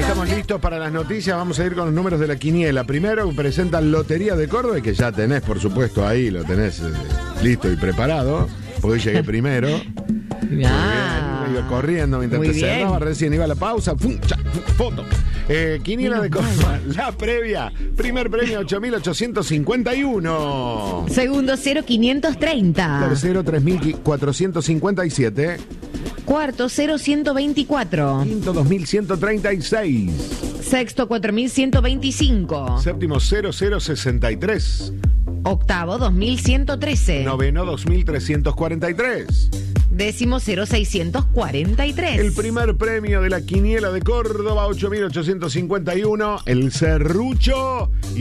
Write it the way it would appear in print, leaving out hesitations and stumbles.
estamos listos para las noticias. Vamos a ir con los números de la quiniela. Primero presenta Lotería de Córdoba, que ya tenés, por supuesto, ahí lo tenés listo y preparado, porque llegué primero. Iba corriendo mientras te cerraba, recién iba a la pausa. Foto. Quiniela de Córdoba, la previa. Primer premio 8.851. Segundo 0.530. Tercero 3.457. Cuarto 0.124. Quinto 2.136. Sexto 4.125. Séptimo 0.063. Octavo 2.113. Noveno 2.343. Décimo 0.643. El primer premio de la quiniela de Córdoba 8.851. El serrucho.